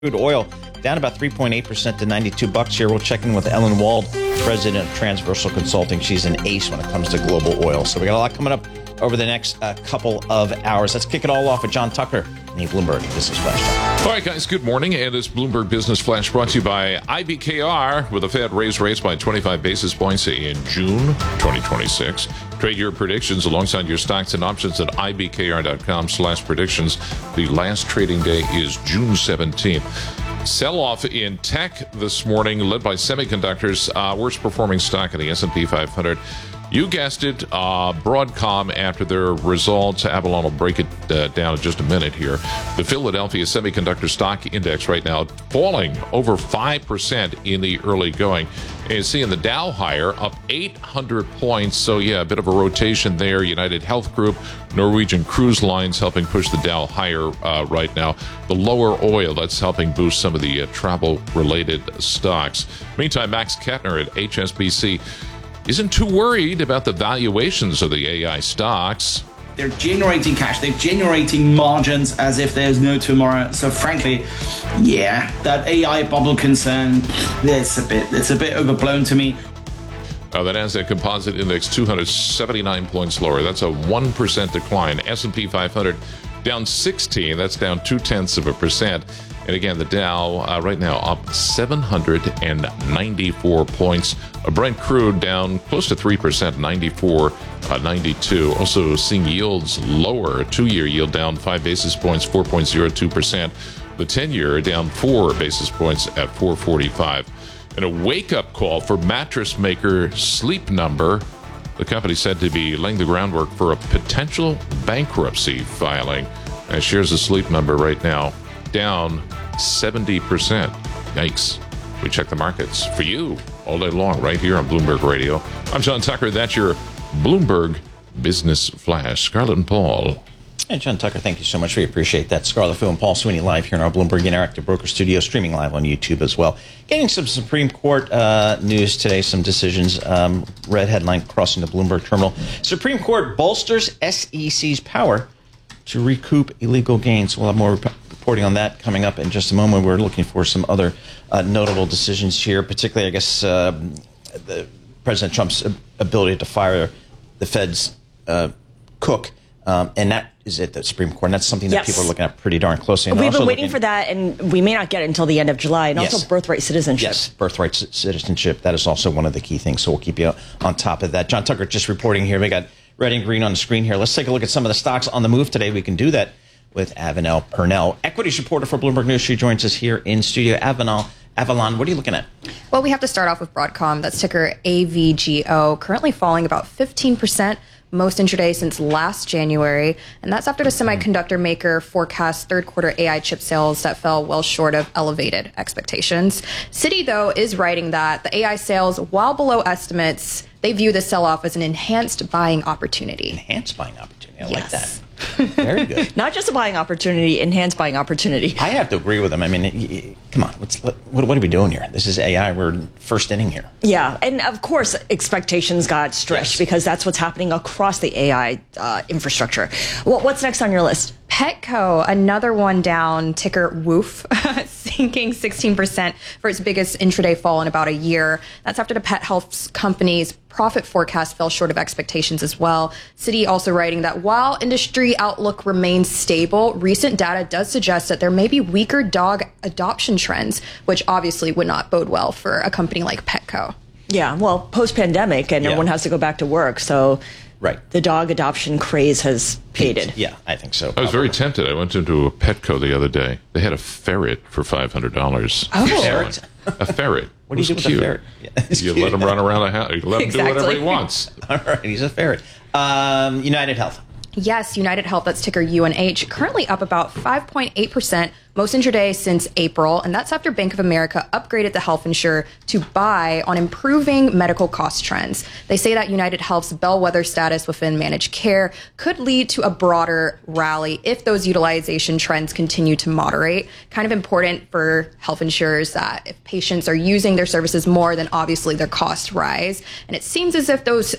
Crude oil down about 3.8% to $92 here. We'll check in with Ellen Wald, president of Transversal Consulting. She's an ace when it comes to global oil. So we got a lot coming up over the next couple of hours. Let's kick it all off with John Tucker in the Bloomberg Business Flash. All right, guys, good morning. And this Bloomberg Business Flash brought to you by IBKR, with the Fed raised rates by 25 basis points in June 2026. Trade your predictions alongside your stocks and options at ibkr.com/predictions. The last trading day is June 17th. Sell-off in tech this morning, led by semiconductors. Worst performing stock in the S&P 500. You guessed it, Broadcom after their results. Avalon will break it down in just a minute here. The Philadelphia Semiconductor Stock Index right now falling over 5% in the early going. And you see in the Dow higher, up 800 points. So, yeah, a bit of a rotation there. United Health Group, Norwegian Cruise Lines helping push the Dow higher right now. The lower oil, that's helping boost some of the travel-related stocks. Meantime, Max Kettner at HSBC isn't too worried about the valuations of the AI stocks. They're generating cash. They're generating margins as if there's no tomorrow. So frankly, yeah, that AI bubble concern, it's a bit overblown to me. The Nasdaq Composite Index 279 points lower. That's a 1% decline. S&P 500 down 16. That's down 0.2%. And again, the Dow right now up 794 points. Brent crude down close to 3%, 94.92. Also seeing yields lower. Two-year yield down 5 basis points, 4.02%. The 10-year down 4 basis points at 4.45. And a wake-up call for mattress maker Sleep Number. The company said to be laying the groundwork for a potential bankruptcy filing. And shares of Sleep Number right now down 70%. Yikes. We check the markets for you all day long right here on Bloomberg Radio. I'm John Tucker. That's your Bloomberg Business Flash. Scarlett and Paul. Hey, John Tucker, thank you so much. We appreciate that. Scarlett Fu and Paul Sweeney live here in our Bloomberg Interactive Broker Studio, streaming live on YouTube as well. Getting some Supreme Court news today, some decisions. Red headline crossing the Bloomberg terminal. Supreme Court bolsters SEC's power to recoup illegal gains. We'll have more reporting on that coming up in just a moment. We're looking for some other notable decisions here, particularly, I guess, President Trump's ability to fire the Fed's cook. And that is at the Supreme Court. And that's something that people are looking at pretty darn closely. And we've been waiting for that, and we may not get it until the end of July. And also birthright citizenship. Yes, birthright citizenship. That is also one of the key things. So we'll keep you on top of that. John Tucker just reporting here. We got red and green on the screen here. Let's take a look at some of the stocks on the move today. We can do that with Avalon Purnell, equities reporter for Bloomberg News. She joins us here in studio. Avalon, what are you looking at? Well, we have to start off with Broadcom. That's ticker AVGO, currently falling about 15%, most intraday since last January. And that's after the semiconductor maker forecast third quarter AI chip sales that fell well short of elevated expectations. Citi, though, is writing that the AI sales, while below estimates, they view the sell-off as an enhanced buying opportunity. Enhanced buying opportunity. I like that. Very good. Not just a buying opportunity, enhanced buying opportunity. I have to agree with him. I mean, come on. What are we doing here? This is AI. We're first inning here. Yeah. And of course, expectations got stretched because that's what's happening across the AI infrastructure. Well, what's next on your list? Petco, another one down, ticker WOOF, sinking 16% for its biggest intraday fall in about a year. That's after the pet health company's profit forecast fell short of expectations as well. Citi also writing that while industry outlook remains stable, recent data does suggest that there may be weaker dog adoption trends, which obviously would not bode well for a company like Petco. Yeah, well, post-pandemic, and everyone has to go back to work, so the dog adoption craze has faded. Yeah, I think so. I was very tempted. I went into a Petco the other day. They had a ferret for $500. Oh, ferret? A ferret. What do you do with a ferret? You let him run around the house. You let him do whatever he wants. All right, he's a ferret. United Health. Yes, United Health, that's ticker UNH, currently up about 5.8%, most intraday since April. And that's after Bank of America upgraded the health insurer to buy on improving medical cost trends. They say that United Health's bellwether status within managed care could lead to a broader rally if those utilization trends continue to moderate. Kind of important for health insurers that if patients are using their services more, then obviously their costs rise. And it seems as if those,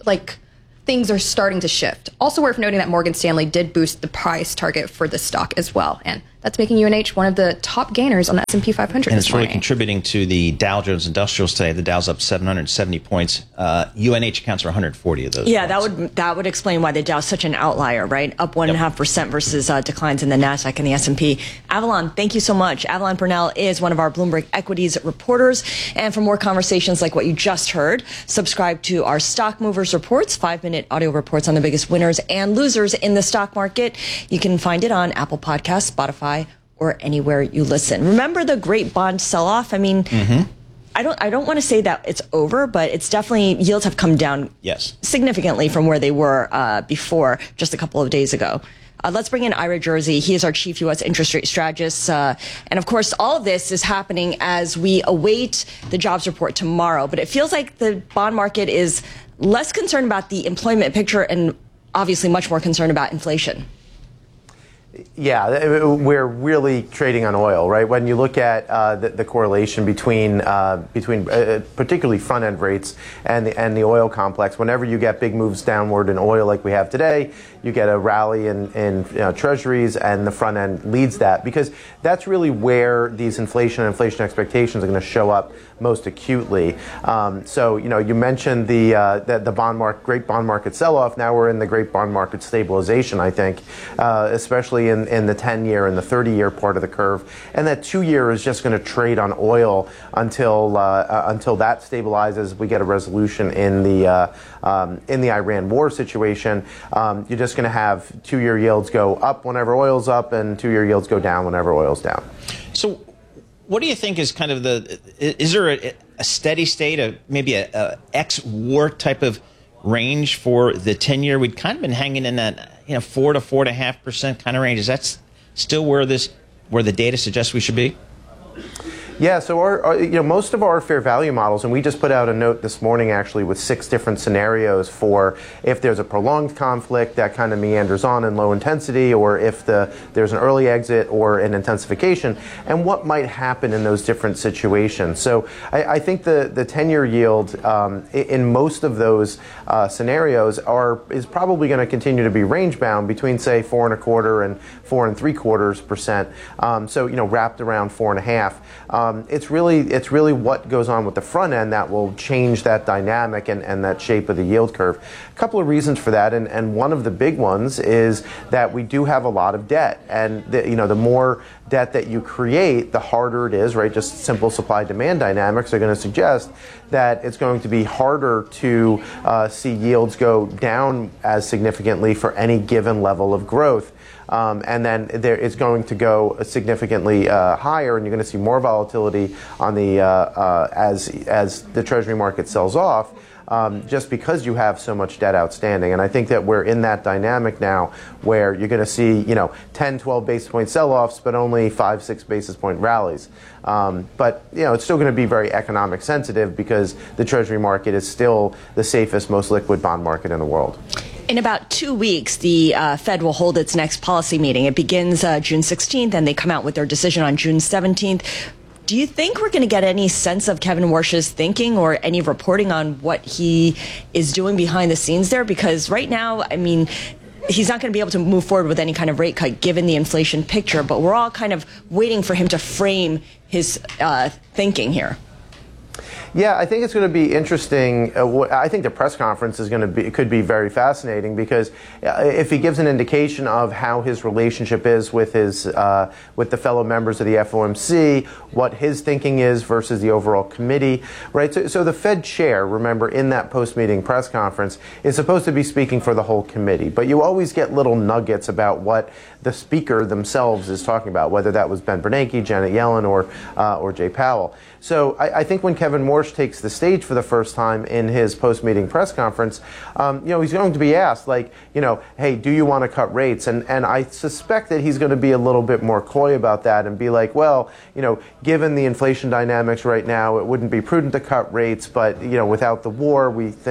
things are starting to shift. Also worth noting that Morgan Stanley did boost the price target for the stock as well. And That's making UNH one of the top gainers on the S&P 500 And this it's really morning. contributing to the Dow Jones Industrials today. The Dow's up 770 points. UNH accounts for 140 of those. Yeah, points. that would explain why the Dow's such an outlier, right? Up 1.5% versus declines in the Nasdaq and the S&P. Avalon, thank you so much. Avalon Purnell is one of our Bloomberg Equities reporters. And for more conversations like what you just heard, subscribe to our Stock Movers Reports, 5-minute audio reports on the biggest winners and losers in the stock market. You can find it on Apple Podcasts, Spotify, or anywhere you listen. Remember the great bond sell-off? I mean, I don't want to say that it's over, but it's definitely, yields have come down significantly from where they were before just a couple of days ago. Let's bring in Ira Jersey. He is our chief U.S. interest rate strategist. And of course, all of this is happening as we await the jobs report tomorrow. But it feels like the bond market is less concerned about the employment picture and obviously much more concerned about inflation. Yeah, we're really trading on oil, right? When you look at the correlation between particularly front end rates and the oil complex, whenever you get big moves downward in oil like we have today, you get a rally in treasuries, and the front end leads that, because that's really where these inflation expectations are going to show up most acutely. So you mentioned the bond market, great bond market sell-off. Now we're in the great bond market stabilization, I think, especially in the 10-year and the 30-year part of the curve. And that 2-year is just going to trade on oil until that stabilizes. We get a resolution in the Iran war situation. You're just going to have 2-year yields go up whenever oil's up, and 2-year yields go down whenever oil's down. So what do you think is kind of is there a steady state of maybe a ex-war type of range for the 10-year? We'd kind of been hanging in that 4 to 4.5% kind of range. Is that still where the data suggests we should be? Yeah, so our most of our fair value models, and we just put out a note this morning actually with 6 different scenarios for if there's a prolonged conflict that kind of meanders on in low intensity, or if there's an early exit or an intensification, and what might happen in those different situations. So I think the 10-year yield in most of those scenarios is probably going to continue to be range bound between, say, 4.25% and 4.75%. So wrapped around 4.5%. It's really what goes on with the front end that will change that dynamic and that shape of the yield curve. A couple of reasons for that, and one of the big ones is that we do have a lot of debt, and the more debt that you create, the harder it is, right? Just simple supply-demand dynamics are going to suggest that it's going to be harder to see yields go down as significantly for any given level of growth. And then it's going to go significantly higher, and you're going to see more volatility on the as the Treasury market sells off, just because you have so much debt outstanding. And I think that we're in that dynamic now where you're going to see 10, 12 basis point sell-offs, but only 5, 6 basis point rallies. But it's still going to be very economic sensitive, because the Treasury market is still the safest, most liquid bond market in the world. In about 2 weeks, the Fed will hold its next policy meeting. It begins June 16th, and they come out with their decision on June 17th. Do you think we're going to get any sense of Kevin Warsh's thinking or any reporting on what he is doing behind the scenes there? Because right now, I mean, he's not going to be able to move forward with any kind of rate cut given the inflation picture, but we're all kind of waiting for him to frame his thinking here. Yeah, I think it's going to be interesting. I think the press conference could be very fascinating, because if he gives an indication of how his relationship is with with the fellow members of the FOMC, what his thinking is versus the overall committee, right? So the Fed chair, remember, in that post-meeting press conference is supposed to be speaking for the whole committee, but you always get little nuggets about what the speaker themselves is talking about, whether that was Ben Bernanke, Janet Yellen, or Jay Powell. So I think when Kevin Warsh takes the stage for the first time in his post-meeting press conference, he's going to be asked, hey, do you want to cut rates? And I suspect that he's going to be a little bit more coy about that and be like, well, given the inflation dynamics right now, it wouldn't be prudent to cut rates, but without the war,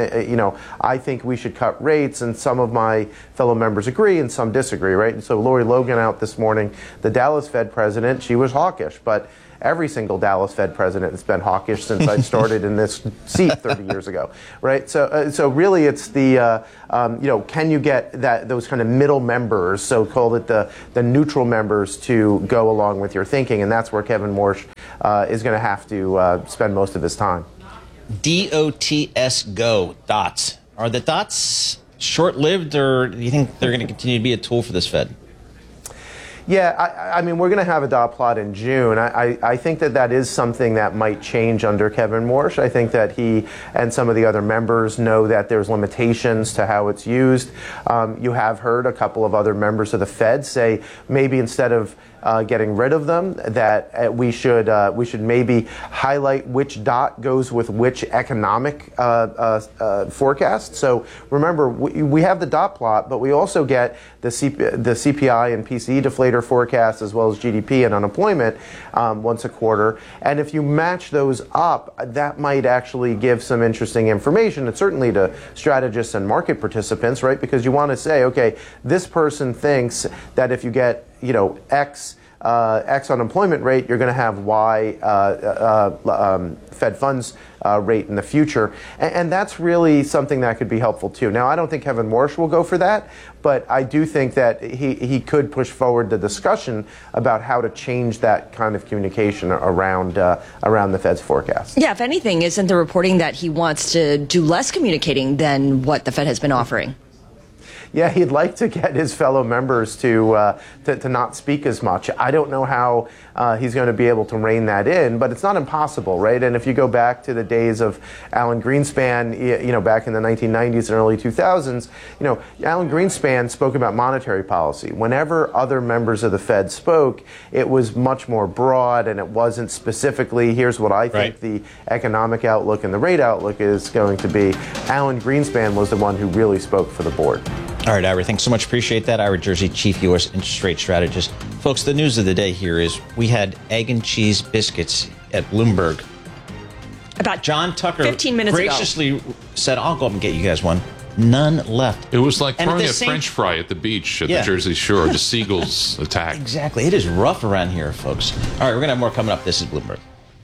I think we should cut rates, and some of my fellow members agree and some disagree, right? And so Lori Logan out this morning, the Dallas Fed president, she was hawkish, but every single Dallas Fed president has been hawkish since I started in this seat 30 years ago, right? So really, it's the can you get those kind of middle members, so call it the neutral members, to go along with your thinking, and that's where Kevin Warsh is going to have to spend most of his time. DOTS Go, dots. Are the dots short-lived, or do you think they're going to continue to be a tool for this Fed? Yeah, I mean, we're going to have a dot plot in June. I think that is something that might change under Kevin Warsh. I think that he and some of the other members know that there's limitations to how it's used. You have heard a couple of other members of the Fed say maybe instead of getting rid of them, that we should maybe highlight which dot goes with which economic forecast. So remember, we have the dot plot, but we also get the CPI and PCE deflator forecast, as well as GDP and unemployment once a quarter. And if you match those up, that might actually give some interesting information, and certainly to strategists and market participants, right? Because you want to say, okay, this person thinks that if you get X unemployment rate, you're going to have Y Fed funds rate in the future. And that's really something that could be helpful too. Now, I don't think Kevin Warsh will go for that, but I do think that he could push forward the discussion about how to change that kind of communication around the Fed's forecast. Yeah, if anything, isn't the reporting that he wants to do less communicating than what the Fed has been offering? Yeah, he'd like to get his fellow members to not speak as much. I don't know how he's going to be able to rein that in, but it's not impossible, right? And if you go back to the days of Alan Greenspan, back in the 1990s and early 2000s, Alan Greenspan spoke about monetary policy. Whenever other members of the Fed spoke, it was much more broad, and it wasn't specifically, here's what I think the economic outlook and the rate outlook is going to be. Alan Greenspan was the one who really spoke for the board. All right, Ira, thanks so much. Appreciate that. Ira Jersey, Chief U.S. Interest Rate Strategist. Folks, the news of the day here is we had egg and cheese biscuits at Bloomberg. About John Tucker 15 minutes graciously said, I'll go up and get you guys one. None left. It was like And throwing at a the French fry at the beach at the Jersey Shore. The seagulls attacked. Exactly. It is rough around here, folks. All right, we're going to have more coming up. This is Bloomberg.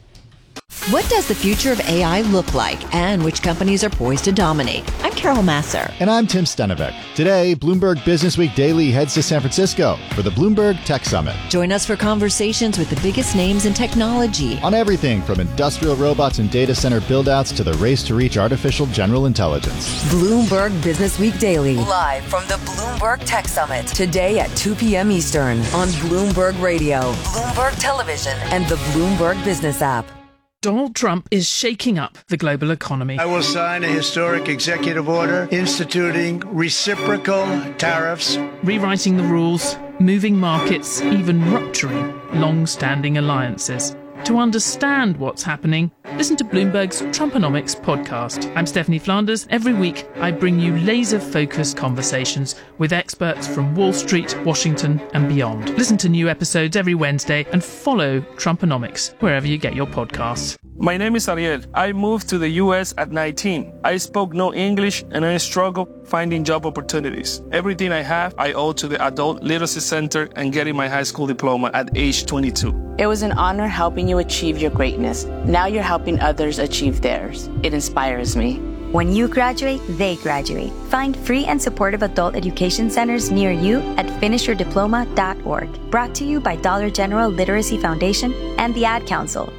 What does the future of AI look like, and which companies are poised to dominate? I'm Carol Masser. And I'm Tim Stenevec. Today, Bloomberg Businessweek Daily heads to San Francisco for the Bloomberg Tech Summit. Join us for conversations with the biggest names in technology. On everything from industrial robots and data center buildouts to the race to reach artificial general intelligence. Bloomberg Businessweek Daily. Live from the Bloomberg Tech Summit. Today at 2 p.m. Eastern on Bloomberg Radio, Bloomberg Television, and the Bloomberg Business app. Donald Trump is shaking up the global economy. I will sign a historic executive order instituting reciprocal tariffs, rewriting the rules, moving markets, even rupturing long-standing alliances. To understand what's happening, listen to Bloomberg's Trumponomics podcast. I'm Stephanie Flanders. Every week, I bring you laser-focused conversations with experts from Wall Street, Washington, and beyond. Listen to new episodes every Wednesday and follow Trumponomics wherever you get your podcasts. My name is Ariel. I moved to the U.S. at 19. I spoke no English and I struggled finding job opportunities. Everything I have, I owe to the Adult Literacy Center and getting my high school diploma at age 22. It was an honor helping you achieve your greatness. Now you're helping others achieve theirs. It inspires me. When you graduate, they graduate. Find free and supportive adult education centers near you at finishyourdiploma.org. Brought to you by Dollar General Literacy Foundation and the Ad Council.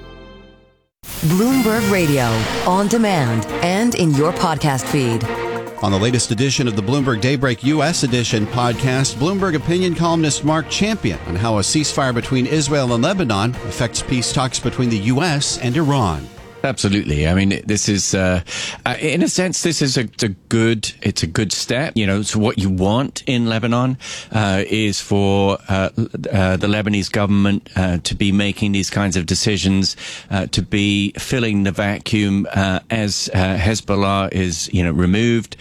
Bloomberg Radio, on demand and in your podcast feed. On the latest edition of the Bloomberg Daybreak U.S. Edition podcast, Bloomberg opinion columnist Mark Champion on how a ceasefire between Israel and Lebanon affects peace talks between the U.S. and Iran. Absolutely. I mean, this is, in a sense, this is it's a good step. So what you want in Lebanon, is for, the Lebanese government, to be making these kinds of decisions, to be filling the vacuum, as, Hezbollah is, removed.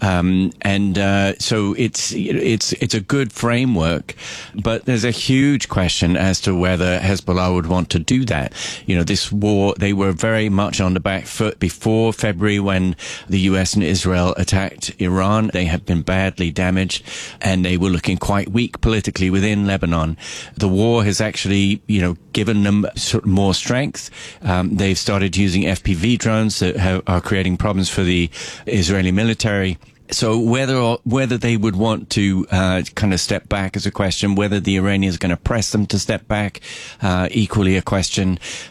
So it's a good framework, but there's a huge question as to whether Hezbollah would want to do that. This war, they were very much on the back foot before February when the US and Israel attacked Iran. They had been badly damaged and they were looking quite weak politically within Lebanon. The war has actually, given them sort of more strength. They've started using FPV drones that are creating problems for the Israeli military. So whether they would want to kind of step back is a question. Whether the Iranians are going to press them to step back, equally a question.